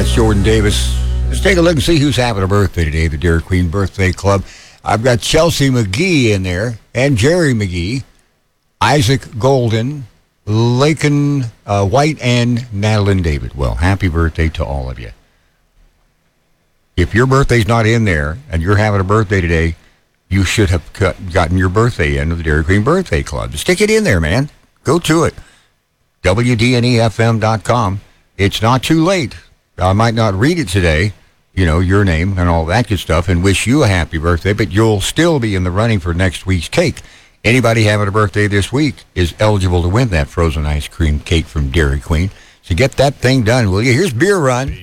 It's Jordan Davis. Let's take a look and see who's having a birthday today, the Dairy Queen Birthday Club. I've got Chelsea McGee in there, and Jerry McGee, Isaac Golden, Lakin White, and Madeline David. Well, happy birthday to all of you. If your birthday's not in there and you're having a birthday today, you should have gotten your birthday in with the Dairy Queen Birthday Club. Stick it in there, man. Go to it. WDNEFM.com. It's not too late. I might not read it today, you know, your name and all that good stuff, and wish you a happy birthday, but you'll still be in the running for next week's cake. Anybody having a birthday this week is eligible to win that frozen ice cream cake from Dairy Queen. So get that thing done, will you? Here's Beer Run.